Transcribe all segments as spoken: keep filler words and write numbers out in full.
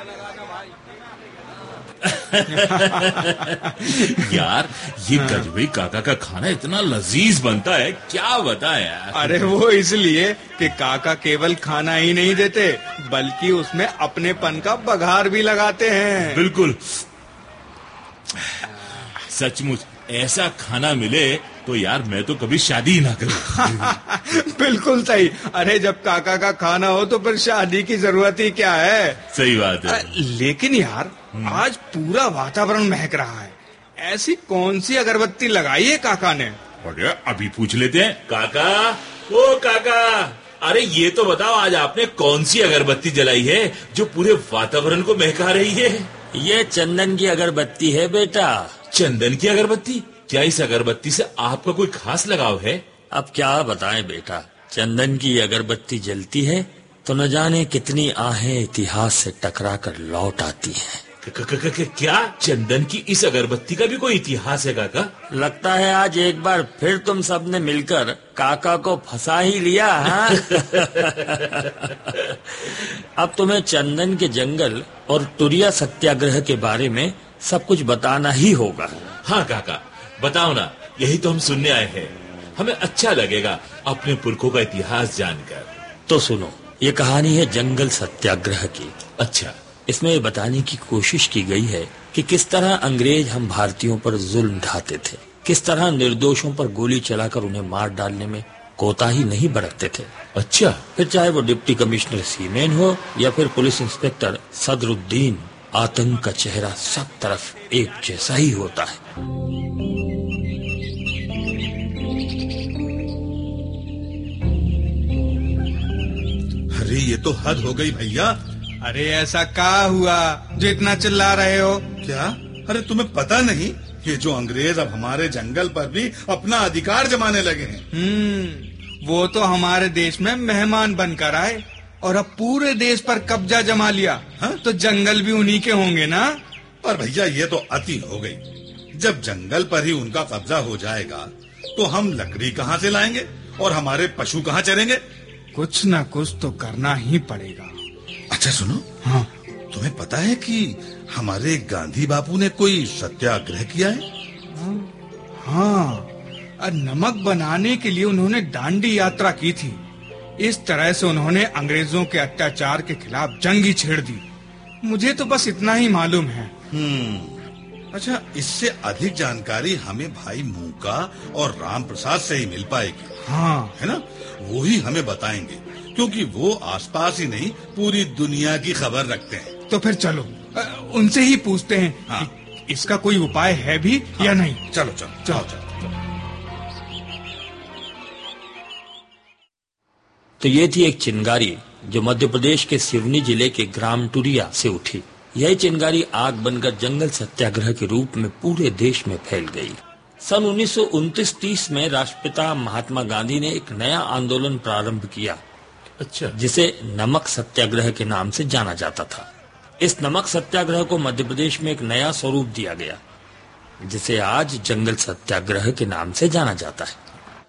यार ये गजबी काका का खाना इतना लजीज बनता है, क्या बताएं यार। अरे वो इसलिए कि काका केवल खाना ही नहीं देते बल्कि उसमें अपनेपन का बघार भी लगाते हैं। बिल्कुल, सचमुच ऐसा खाना मिले तो यार मैं तो कभी शादी ही ना करूं। बिल्कुल सही। अरे जब काका का खाना हो तो फिर शादी की जरूरत ही क्या है। सही बात है। लेकिन यार आज पूरा वातावरण महक रहा है, ऐसी कौन सी अगरबत्ती लगाई है काका ने? अरे अभी पूछ लेते हैं। काका, ओ काका, अरे ये तो बताओ आज आपने कौन सी अगरबत्ती जलाई है जो पूरे वातावरण को महका रही है? ये चंदन की अगरबत्ती है बेटा। चंदन की अगरबत्ती? क्या इस अगरबत्ती से आपका कोई खास लगाव है? अब क्या बताएं बेटा, चंदन की अगरबत्ती जलती है तो न जाने कितनी आहें इतिहास से टकरा कर लौट आती हैं। क्या चंदन की इस अगरबत्ती का भी कोई इतिहास है काका? लगता है आज एक बार फिर तुम सबने मिलकर काका को फंसा ही लिया। हाँ? अब तुम्हें चंदन के जंगल और तुरिया सत्याग्रह के बारे में सब कुछ बताना ही होगा। हाँ काका, बताओ ना, यही तो हम सुनने आए हैं। हमें अच्छा लगेगा अपने पुरखों का इतिहास जानकर। तो सुनो, ये कहानी है जंगल सत्याग्रह की। अच्छा। इसमें ये बताने की कोशिश की गई है कि किस तरह अंग्रेज हम भारतीयों पर जुल्म ढाते थे, किस तरह निर्दोषों पर गोली चलाकर उन्हें मार डालने में कोताही नहीं बरतते थे। अच्छा। फिर चाहे वो डिप्टी कमिश्नर सीमेन हो या फिर पुलिस इंस्पेक्टर सदरुद्दीन, आतंक का चेहरा सब तरफ एक जैसा ही होता है। अरे ये तो हद हो गई भैया। अरे ऐसा क्या हुआ जो इतना चिल्ला रहे हो? क्या? अरे तुम्हें पता नहीं, ये जो अंग्रेज अब हमारे जंगल पर भी अपना अधिकार जमाने लगे हैं। हम्म, वो तो हमारे देश में मेहमान बनकर आए और अब पूरे देश पर कब्जा जमा लिया। हा? तो जंगल भी उन्हीं के होंगे ना? पर भैया ये तो अति हो गई। जब जंगल पर ही उनका कब्जा हो जाएगा तो हम लकड़ी कहाँ से लाएंगे और हमारे पशु कहाँ चरेंगे? कुछ न कुछ तो करना ही पड़ेगा। अच्छा सुनो। हाँ। तुम्हें पता है कि हमारे गांधी बापू ने कोई सत्याग्रह किया है? हाँ, नमक बनाने के लिए उन्होंने दांडी यात्रा की थी। इस तरह से उन्होंने अंग्रेजों के अत्याचार के खिलाफ जंग ही छेड़ दी। मुझे तो बस इतना ही मालूम है। हम्म। अच्छा, इससे अधिक जानकारी हमें भाई मूका और राम प्रसाद से ही मिल पाएगी। हाँ, है ना? वो ही हमें बताएंगे क्योंकि वो आसपास ही नहीं पूरी दुनिया की खबर रखते हैं। तो फिर चलो उनसे ही पूछते हैं। हाँ। कि इसका कोई उपाय है भी हाँ। या नहीं। चलो चलो चलो चलो, चलो। तो ये थी एक चिंगारी जो मध्य प्रदेश के सिवनी जिले के ग्राम टुरिया से उठी। यह चिंगारी आग बनकर जंगल सत्याग्रह के रूप में पूरे देश में फैल गई। सन उन्नीस सौ उनतीस तीस में राष्ट्रपिता महात्मा गांधी ने एक नया आंदोलन प्रारंभ किया। अच्छा। जिसे नमक सत्याग्रह के नाम से जाना जाता था। इस नमक सत्याग्रह को मध्य प्रदेश में एक नया स्वरूप दिया गया जिसे आज जंगल सत्याग्रह के नाम से जाना जाता है।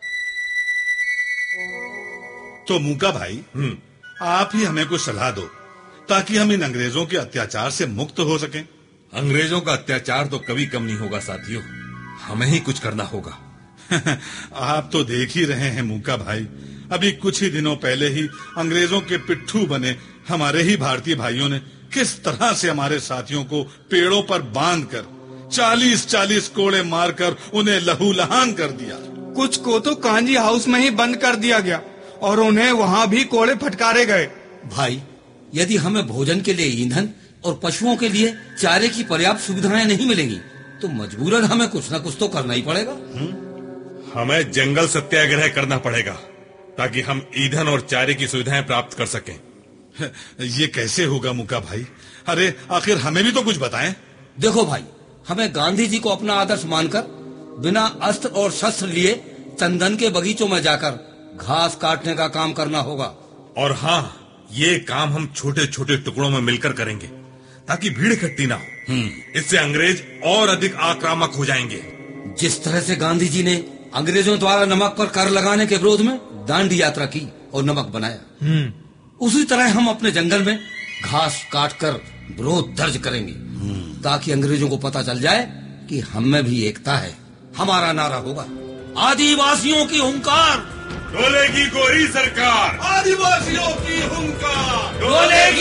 तो मूका भाई, आप ही हमें कुछ सलाह दो ताकि हम इन अंग्रेजों के अत्याचार से मुक्त हो सकें। अंग्रेजों का अत्याचार तो कभी कम नहीं होगा साथियों, हमें ही कुछ करना होगा। आप तो देख ही रहे हैं मूका भाई, अभी कुछ ही दिनों पहले ही अंग्रेजों के पिट्ठू बने हमारे ही भारतीय भाइयों ने किस तरह से हमारे साथियों को पेड़ों पर बांधकर चालीस चालीस कोड़े मारकर उन्हें लहूलुहान कर दिया। कुछ को तो कांजी हाउस में ही बंद कर दिया गया और उन्हें वहाँ भी कोड़े फटकारे गए। भाई, यदि हमें भोजन के लिए ईंधन और पशुओं के लिए चारे की पर्याप्त सुविधाएं नहीं मिलेंगी तो मजबूरन हमें कुछ न कुछ तो करना ही पड़ेगा। हमें जंगल सत्याग्रह करना पड़ेगा ताकि हम ईंधन और चारे की सुविधाएं प्राप्त कर सकें। ये कैसे होगा मुका भाई? अरे आखिर हमें भी तो कुछ बताएं। देखो भाई, हमें गांधी जी को अपना आदर्श मानकर बिना अस्त्र और शस्त्र लिए चंदन के बगीचों में जाकर घास काटने का काम करना होगा। और हाँ, ये काम हम छोटे छोटे टुकड़ों में मिलकर करेंगे ताकि भीड़ इकट्ठी ना हो। इससे अंग्रेज और अधिक आक्रामक हो जाएंगे। जिस तरह से गांधी जी ने अंग्रेजों द्वारा नमक पर कर लगाने के विरोध में दांडी यात्रा की और नमक बनाया, उसी तरह हम अपने जंगल में घास काटकर विरोध दर्ज करेंगे, ताकि अंग्रेजों को पता चल जाए कि हम में भी एकता है। हमारा नारा होगा, आदिवासियों की हुंकार, डोलेगी गोरी सरकार, आदिवासियों की हुंकार, डोलेगी